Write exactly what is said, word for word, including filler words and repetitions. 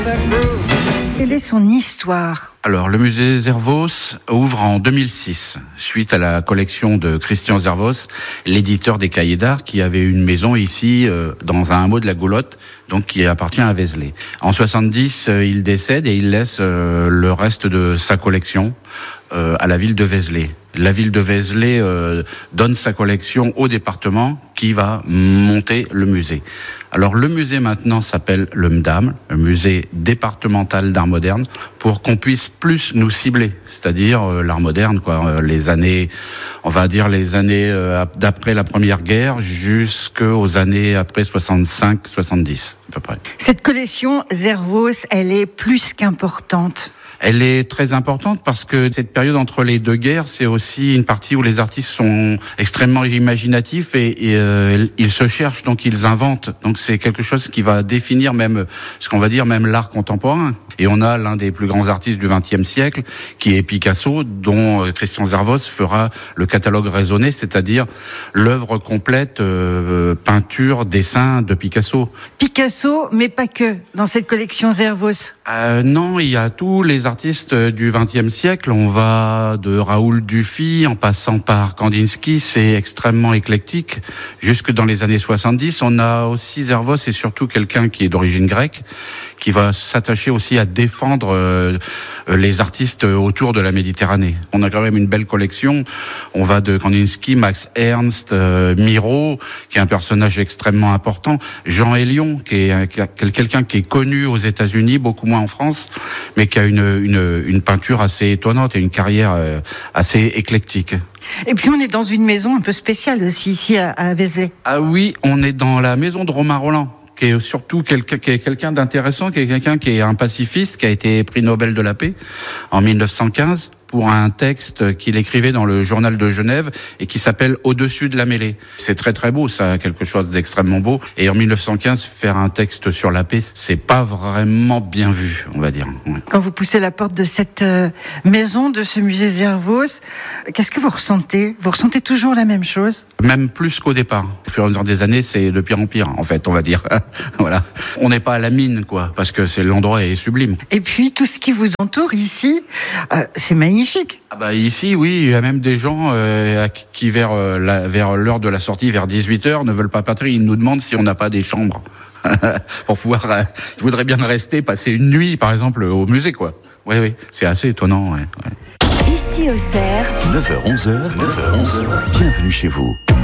Quelle est son histoire ? Alors, le musée Zervos ouvre en deux mille six, suite à la collection de Christian Zervos, l'éditeur des cahiers d'art, qui avait une maison ici, euh, dans un hameau de la Goulotte, donc qui appartient à Vézelay. En soixante-dix, euh, il décède et il laisse euh, le reste de sa collection euh, à la ville de Vézelay. La ville de Vézelay euh, donne sa collection au département qui va monter le musée. Alors le musée maintenant s'appelle le M D A M, le musée départemental d'art moderne, pour qu'on puisse plus nous cibler, c'est-à-dire euh, l'art moderne, quoi, euh, les années, on va dire les années euh, d'après la Première Guerre jusqu'aux années après soixante-cinq soixante-dix à peu près. Cette collection Zervos, elle est plus qu'importante. Elle est très importante parce que cette période entre les deux guerres, c'est aussi une partie où les artistes sont extrêmement imaginatifs et, et euh, ils se cherchent, donc ils inventent. Donc c'est quelque chose qui va définir même ce qu'on va dire même l'art contemporain. Et on a l'un des plus grands artistes du vingtième siècle, qui est Picasso, dont Christian Zervos fera le catalogue raisonné, c'est-à-dire l'œuvre complète, euh, peinture, dessin de Picasso. Picasso, mais pas que, dans cette collection Zervos. Euh, non, il y a tous les artistes du vingtième siècle. On va de Raoul Dufy en passant par Kandinsky, c'est extrêmement éclectique. Jusque dans les années soixante-dix, on a aussi Zervos, et surtout quelqu'un qui est d'origine grecque, qui va s'attacher aussi à défendre euh, les artistes autour de la Méditerranée. On a quand même une belle collection. On va de Kandinsky, Max Ernst, euh, Miro, qui est un personnage extrêmement important, Jean Hélion, qui est, qui est quelqu'un qui est connu aux États-Unis, beaucoup moins en France, mais qui a une, une, une peinture assez étonnante et une carrière euh, assez éclectique. Et puis on est dans une maison un peu spéciale aussi, ici à, à Vézelay. Ah oui, on est dans la maison de Romain Rolland, qui est surtout quelqu'un, qui est quelqu'un d'intéressant, qui est quelqu'un qui est un pacifiste, qui a été prix Nobel de la paix en mille neuf cent quinze pour un texte qu'il écrivait dans le journal de Genève et qui s'appelle Au-dessus de la mêlée. C'est très très beau, ça a quelque chose d'extrêmement beau. Et en mille neuf cent quinze, faire un texte sur la paix, c'est pas vraiment bien vu, on va dire. Ouais. Quand vous poussez la porte de cette euh, maison, de ce musée Zervos, qu'est-ce que vous ressentez ? Vous ressentez toujours la même chose ? Même plus qu'au départ. Au fur et à mesure des années, c'est de pire en pire, en fait, on va dire. Voilà. On n'est pas à la mine, quoi, parce que c'est, l'endroit est sublime. Et puis, tout ce qui vous entoure ici, euh, c'est magnifique. Ah bah ici, oui, il y a même des gens euh, qui, vers, euh, la, vers l'heure de la sortie, vers dix-huit heures, ne veulent pas partir. Ils nous demandent si on n'a pas des chambres pour pouvoir... Euh, je voudrais bien rester, passer une nuit, par exemple, au musée, quoi. Oui, oui, c'est assez étonnant, ouais, ouais. Ici au Cerf, neuf heures onze, neuf heures onze, bienvenue chez vous.